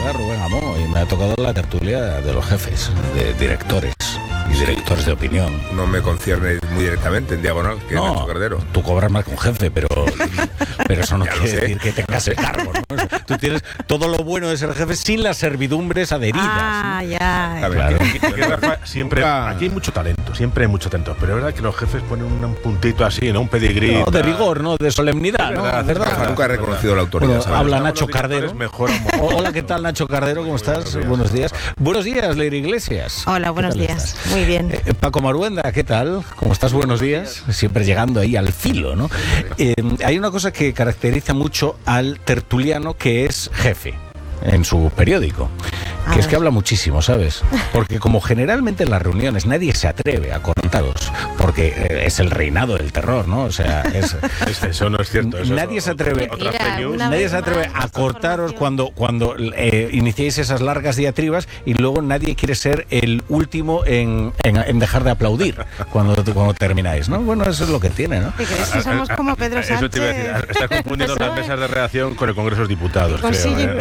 Herrera, Rubén Amón, y me ha tocado la tertulia de los jefes, de directores y directores de opinión. No me concierne muy directamente en diagonal, que No, Nacho Cardero. tú cobras más que un jefe, pero eso no Ya lo quiere sé. decir que tengas el cargo, ¿no? O sea, tú tienes todo lo bueno de ser jefe sin las servidumbres adheridas. Ah, ya. A ver, Claro. Que Rafa, siempre, aquí hay mucho talento, pero es verdad que los jefes ponen un puntito así, ¿no? Un pedigrí. No, de rigor, ¿no? De solemnidad, ¿no? verdad, ¿Verdad? Rafa nunca ha reconocido la autoridad. Bueno, ¿sabes? habla Los Nacho directores Cardero. mejoran un montón. Hola, ¿qué tal, Nacho Cardero? ¿Cómo estás? Buenos días. Buenos días, Leire Iglesias. Hola, ¿Qué buenos tal días. estás? Muy bien. Paco Maruenda, ¿qué tal? ¿Cómo estás? Buenos días. Siempre llegando ahí al filo, ¿no? Hay una cosa que caracteriza mucho al tertuliano que es jefe en su periódico, que es que habla muchísimo, ¿sabes? Porque como generalmente en las reuniones nadie se atreve a contaros, porque es el reinado del terror, ¿no? O sea, Eso no es cierto. Eso nadie es se atreve. otra Mira, fake news. una Nadie vez se atreve más, a cortaros cuando iniciéis esas largas diatribas y luego nadie quiere ser el último en dejar de aplaudir cuando termináis, ¿no? Bueno, eso es lo que tiene, ¿no? ¿Te crees que somos como Pedro Sánchez? Eso te iba a decir. Estás confundiendo las mesas de redacción con el Congreso de los Diputados. Con creo, Xi Jinping.